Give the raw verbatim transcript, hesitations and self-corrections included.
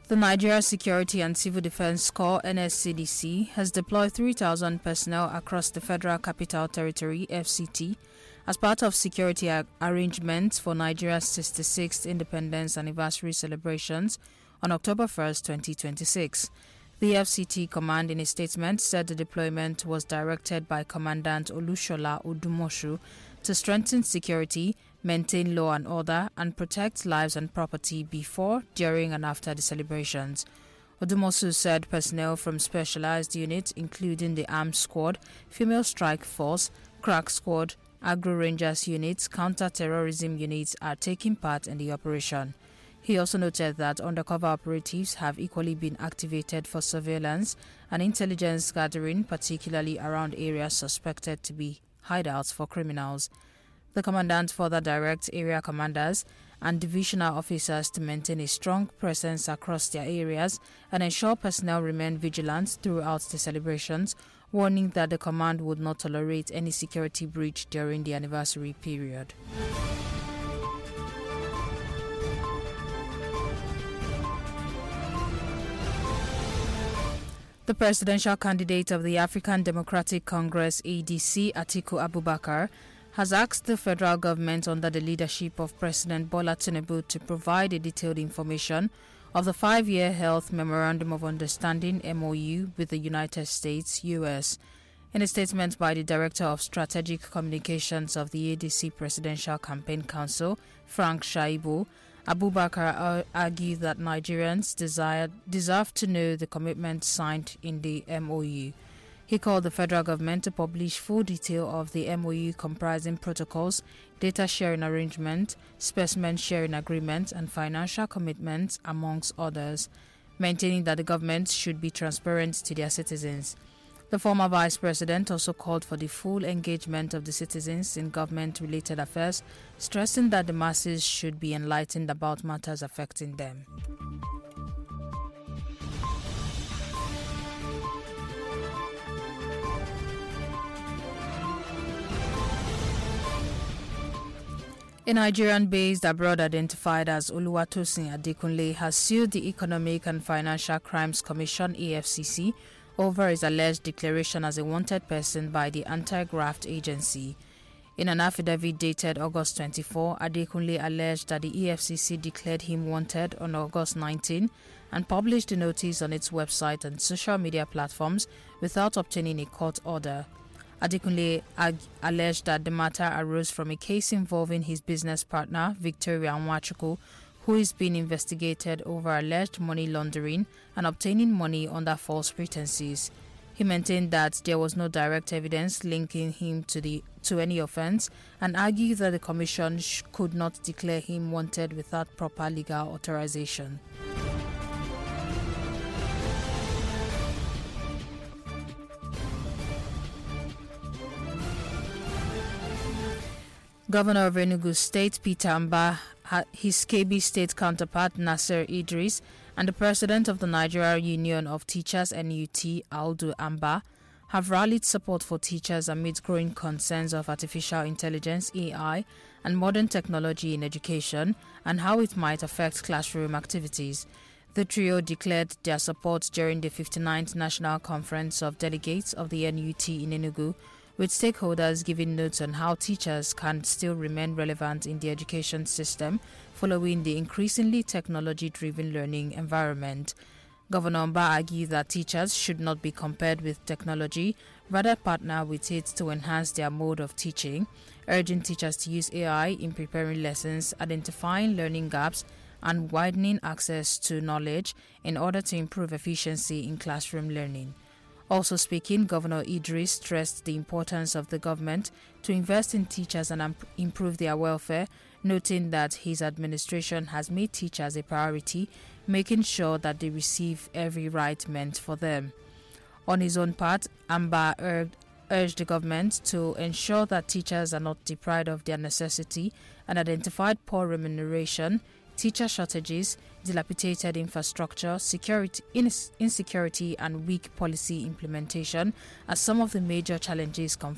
The Nigeria Security and Civil Defense Corps (N S C D C) has deployed three thousand personnel across the Federal Capital Territory (F C T) as part of security ar- arrangements for Nigeria's sixty-sixth Independence Anniversary celebrations on October first, twenty twenty-six. The F C T command in a statement said the deployment was directed by Commandant Olushola Odumoshu to strengthen security, maintain law and order, and protect lives and property before, during, and after the celebrations. Odumosu said personnel from specialized units including the Armed Squad, Female Strike Force, Crack Squad, Agro Rangers units, counter-terrorism units are taking part in the operation. He also noted that undercover operatives have equally been activated for surveillance and intelligence gathering, particularly around areas suspected to be hideouts for criminals. The commandant further directs area commanders and divisional officers to maintain a strong presence across their areas and ensure personnel remain vigilant throughout the celebrations, warning that the command would not tolerate any security breach during the anniversary period. The presidential candidate of the African Democratic Congress (A D C), Atiku Abubakar, has asked the federal government under the leadership of President Bola Tinubu to provide a detailed information of the five-year Health Memorandum of Understanding (M O U) with the United States, U S. In a statement by the Director of Strategic Communications of the A D C Presidential Campaign Council, Frank Shaibu, Abubakar argued that Nigerians desire, deserve to know the commitments signed in the M O U. He called the federal government to publish full detail of the M O U comprising protocols, data sharing arrangement, specimen sharing agreement, and financial commitments, amongst others, maintaining that the government should be transparent to their citizens. The former vice president also called for the full engagement of the citizens in government-related affairs, stressing that the masses should be enlightened about matters affecting them. A Nigerian based abroad identified as Oluwatosin Adekunle has sued the Economic and Financial Crimes Commission (E F C C) over his alleged declaration as a wanted person by the Anti-Graft Agency. In an affidavit dated August twenty-fourth, Adekunle alleged that the E F C C declared him wanted on August nineteenth and published the notice on its website and social media platforms without obtaining a court order. Adekunle ag- alleged that the matter arose from a case involving his business partner, Victoria Nwachukwu, who is being investigated over alleged money laundering and obtaining money under false pretenses. He maintained that there was no direct evidence linking him to the to any offense and argued that the commission sh- could not declare him wanted without proper legal authorization. Governor of Enugu State, Peter Amba, his Kebbi State counterpart, Nasser Idris, and the president of the Nigeria Union of Teachers (N U T), Aldo Amba, have rallied support for teachers amid growing concerns of artificial intelligence (A I) and modern technology in education and how it might affect classroom activities. The trio declared their support during the fifty-ninth National Conference of Delegates of the N U T in Enugu, with stakeholders giving notes on how teachers can still remain relevant in the education system following the increasingly technology-driven learning environment. Governor Mba argued that teachers should not be compared with technology, rather partner with it to enhance their mode of teaching, urging teachers to use A I in preparing lessons, identifying learning gaps, and widening access to knowledge in order to improve efficiency in classroom learning. Also speaking, Governor Idris stressed the importance of the government to invest in teachers and imp- improve their welfare, noting that his administration has made teachers a priority, making sure that they receive every right meant for them. On his own part, Amba urged, urged the government to ensure that teachers are not deprived of their necessity and identified poor remuneration, teacher shortages, dilapidated infrastructure, security, ins- insecurity, and weak policy implementation as some of the major challenges confronted